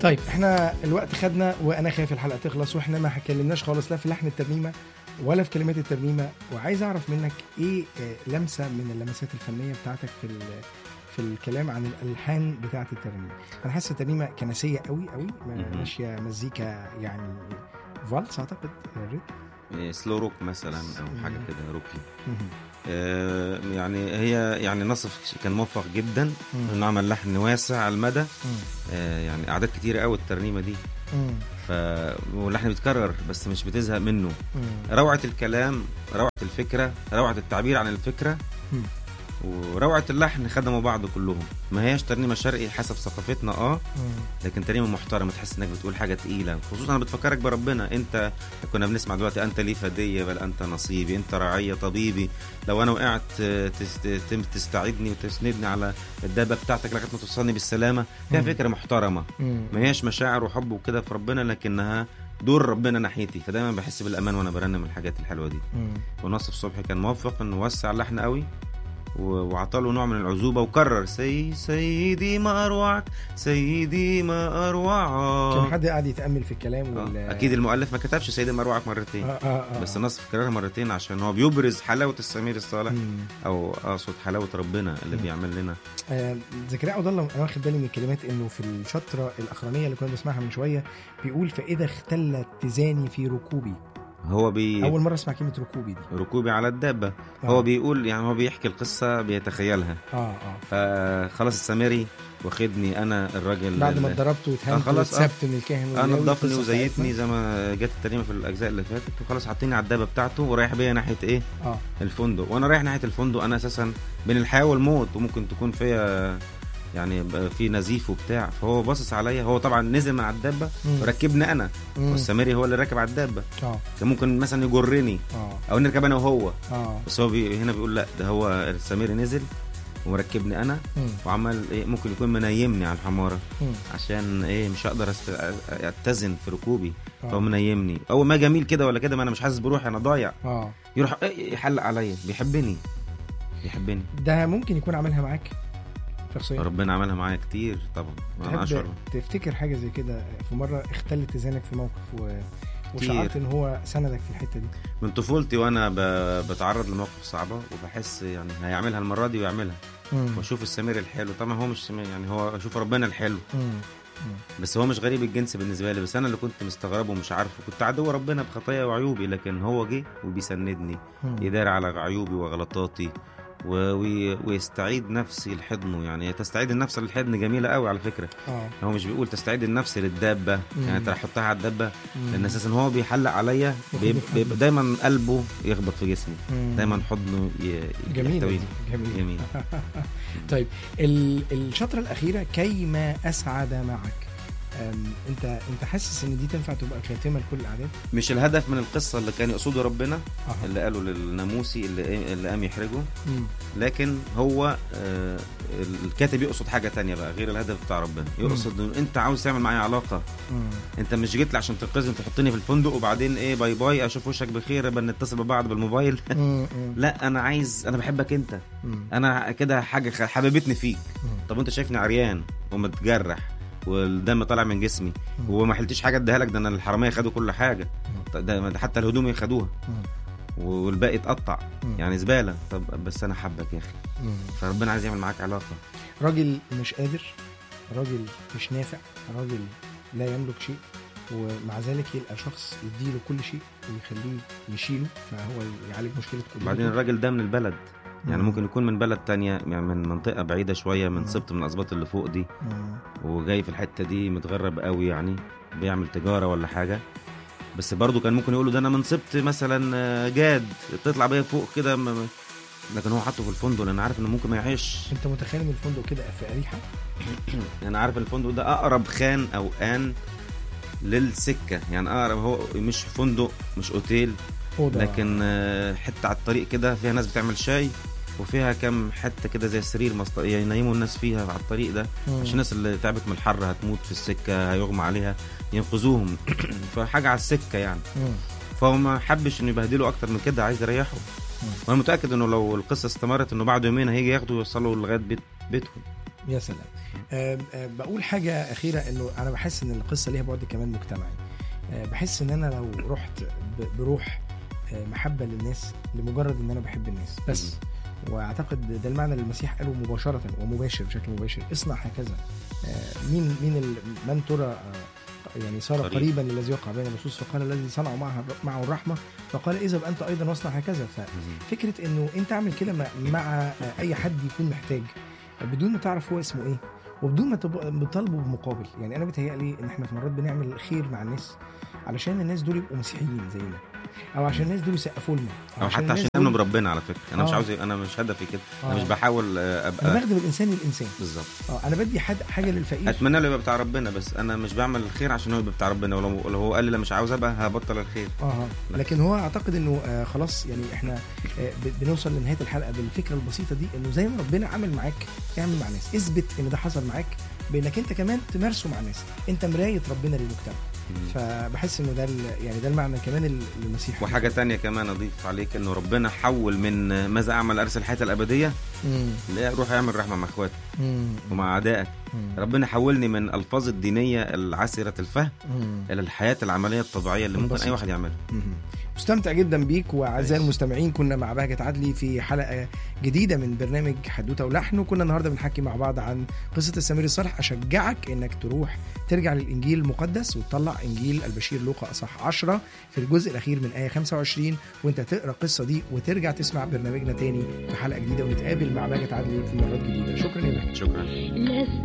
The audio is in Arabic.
طيب احنا الوقت خدنا، وانا خايف الحلقه تخلص واحنا ما اتكلمناش خالص لا في لحن الترنيمه ولا في كلمات الترنيمه، وعايز اعرف منك ايه لمسه من اللمسات الفنيه بتاعتك في الكلام عن الالحان بتاعه الترنيمه. انا حاسس الترنيمه كنسيه قوي قوي، ماشيه مزيكا يعني فالس اعتقد، سلو روك مثلا او حاجه كده روكي. يعني هي يعني نصف كان موفق جدا انه عمل لحن واسع على المدى. يعني اعداد كتيره قوي الترنيمه دي. واللحن بيتكرر بس مش بتزهق منه. روعه الكلام، روعه الفكره، روعه التعبير عن الفكره، وروعه اللحن خدموا بعض كلهم. ما هياش ترنيمه شرقي حسب ثقافتنا لكن ترنيمه محترمه، تحس انك بتقول حاجه تقيله، خصوصا انا بتفكرك بربنا. انت كنا بنسمع دلوقتي انت لي فديه بل انت نصيبي، انت رعيه طبيبي، لو انا وقعت تستعيدني وتسندني على الدابه بتاعتك لغايه ما توصلني بالسلامه. فيها فكره محترمه، ما هياش مشاعر وحب وكده في ربنا، لكنها دور ربنا ناحيتي، فدايما بحس بالامان وانا برنم الحاجات الحلوه دي. ونصف صبحي كان موفق انه وسع اللحن قوي وعطاله نوع من العزوبة، وكرر سيدي ما أروعك، سيدي ما أروعك. كان حد قاعد يتأمل في الكلام أكيد المؤلف ما كتبش سيدي ما أروعك مرتين. بس النصف كررها مرتين عشان هو بيبرز حلاوة السمير الصالح، أو أقصد حلاوة ربنا اللي بيعمل لنا. زكريا عبد الله، أنا واخد بالي من الكلمات إنه في الشطرة الأخرانية اللي كنا بنسمعها من شوية بيقول فإذا اختلت تزاني في ركوبي. هو أول مرة أسمع كلمة ركوبي دي. ركوبي على الدابة. هو بيقول يعني هو بيحكي القصة بيتخيلها. فخلاص السامري واخدني أنا الراجل بعد ما اتضربت واتهنت واتسبت من الكاهن، أنا نضفني وزيتني زي ما جت الترنيمة في الأجزاء اللي فاتت، وخلاص حاطيني على الدابة بتاعته ورايح بيا ناحية إيه؟ الفندق. وأنا رايح ناحية الفندق أنا أساسا بين الحياة والموت، وممكن تكون فيها يعني في نزيف وبتاع. فهو باصص عليا، هو طبعا نزل من على الدابه وركبني انا، والسامري هو اللي راكب على الدابه. كان ممكن مثلا يجرني او نركب انا وهو. بس هو هنا بيقول لا، ده هو السامري نزل ومركبني انا وعمل ايه، ممكن يكون منيمني على الحماره عشان ايه مش هقدر اتزن في ركوبي. فهو منيمني اول ما جميل كده ولا كده، ما انا مش حاسس بروحي، انا ضايع. يروح يحلق عليا، بيحبني. ده ممكن يكون عملها معاك شخصيا؟ ربنا عملها معايا كتير طبعا. تفتكر حاجة زي كده في مرة اختلت تزانك في موقف وشعرت ان هو سندك في الحتة دي؟ من طفولتي وانا بتعرض لمواقف صعبة وبحس يعني هيعملها المرة دي ويعملها، واشوف السمير الحلو. طبعا هو مش يعني هو اشوف ربنا الحلو. بس هو مش غريب الجنس بالنسبة لي، بس انا اللي كنت مستغربه ومش عارفه، كنت عدو ربنا بخطايا وعيوبي، لكن هو جه وبيسندني، يدار على عيوبي وغلطاتي ويستعيد نفسي لحضنه. يعني تستعيد النفس للحضن جميلة قوي على فكرة. هو مش بيقول تستعيد النفس للدابة، يعني تحطها على الدابة، لأن أساسا هو بيحلق عليا، دايما قلبه يخبط في جسمي، دايما حضنه جميل. طيب الشطرة الأخيرة كيما أسعد معك، انت حاسس ان دي تنفع تبقى خاتمه لكل الاعداد؟ مش الهدف من القصه اللي كان يقصده ربنا، اللي قاله للناموسي اللي قام يحرجه، لكن هو الكاتب يقصد حاجه تانية بقى غير الهدف بتاع ربنا. يقصد ان انت عاوز تعمل معايا علاقه. انت مش جيت لي عشان تنقذني تحطني في الفندق وبعدين ايه باي باي اشوف وشك بخير بنتصل ببعض بالموبايل. لا، انا بحبك انت. انا كده حاجه حبيبتني فيك. طب انت شايفني عريان ومتجرح والدم طالع من جسمي وما حلتش حاجه اديها لك، ده انا الحراميه خدوا كل حاجه، ده حتى الهدوم خدوها والباقي اتقطع، يعني زباله. طب بس انا حبك يا اخي. فربنا عايز يعمل معاك علاقه. راجل مش قادر، راجل مش نافع، راجل لا يملك شيء، ومع ذلك يلقى شخص يديله كل شيء ويخليه يشيله، فهو يعالج مشكله كل. بعدين الراجل ده من البلد، يعني ممكن يكون من بلد تانية، يعني من منطقة بعيدة شوية، من سبط من الأسباط اللي فوق دي، وجاي في الحتة دي متغرب قوي، يعني بيعمل تجارة ولا حاجة. بس برضو كان ممكن يقولوا ده أنا من سبط مثلا جاد تطلع بيا فوق كده، لكن هو حطه في الفندق لأن عارف إنه ممكن ما يعيش. أنت متخيل إن الفندق كده في أريحة؟ أنا عارف الفندق ده أقرب خان أو آن للسكة، يعني أقرب، هو مش فندق مش أوتيل، لكن حتة على الطريق كده فيها ناس بتعمل شاي، وفيها كم حتة كده زي سرير ينيموا الناس فيها على الطريق ده، عشان الناس اللي تعبت من الحر هتموت في السكة هيغمى عليها ينقذوهم. فحاجة على السكة يعني. فهو ما حبش انه يبهدلوا اكتر من كده، عايز يريحه. وانا متأكد انه لو القصة استمرت انه بعد يومين هيجي ياخدوا ويوصلوا لغاية بيتهم. يا سلام. بقول حاجة أخيرة، إنه أنا بحس إن القصة ليها بعد كمان مجتمعي. بحس إن أنا لو رحت بروح محبة للناس لمجرد إن أنا بحب الناس بس، واعتقد ده المعنى اللي المسيح قاله مباشرة ومباشر بشكل مباشر، اصنع هكذا. من ترى يعني صار قريبا للذي يقع بين اللصوص، فقال الذي صنعوا معه الرحمة فقال إذا أنت أيضا واصنع هكذا. ففكرة إنه أنت عمل كده مع أي حد يكون محتاج بدون ما تعرف هو اسمه إيه، وبدون ما تطالبه بمقابل. يعني أنا بتهيألي إن إحنا في مرات بنعمل خير مع الناس علشان الناس دول يبقوا مسيحيين زينا، او عشان الناس دول يسقفوا لنا، او حتى عشان يؤمنوا بربنا. على فكره انا مش عاوز، انا مش هدفي كده. انا مش بحاول ابقى، انا بخدم الانسان للانسان بالظبط. انا بدي حاجه للفقير، اتمنى له يبقى بتاع ربنا، بس انا مش بعمل الخير عشان هو يبقى بتاع ربنا. ولو هو قال لي لا مش عاوز ابقى، هبطل الخير. لكن هو اعتقد انه خلاص يعني احنا بنوصل لنهايه الحلقه بالفكره البسيطه دي، انه زي ما ربنا عمل معاك اعمل مع الناس، اثبت ان ده حصل معاك بانك انت كمان تمارسه مع الناس. انت مرايه ربنا للمجتمع. فبحس انه ده يعني ده المعنى كمان المسيح. وحاجه تانية كمان اضيف عليك، انه ربنا حول من ماذا اعمل ارسل الحياه الابديه، لا روح اعمل رحمه مع اخواتك ومع اعدائك. ربنا حولني من الفاظ الدينيه العسره الفهم الى الحياه العمليه الطبيعيه اللي ممكن اي واحد يعملها. مستمتع جدا بيك. واعزائي المستمعين، كنا مع بهجت عدلي في حلقه جديده من برنامج حدوته ولحن، وكنا النهارده بنحكي مع بعض عن قصه السمير الصالح. اشجعك انك ترجع للانجيل المقدس وتطلع انجيل البشير لوقا اصحاح 10 في الجزء الاخير من ايه 25، وانت تقرا القصه دي وترجع تسمع برنامجنا تاني في حلقه جديده، ونتقابل مع بهجت عدلي في مرات جديده. شكرا يا بهجت. شكرا.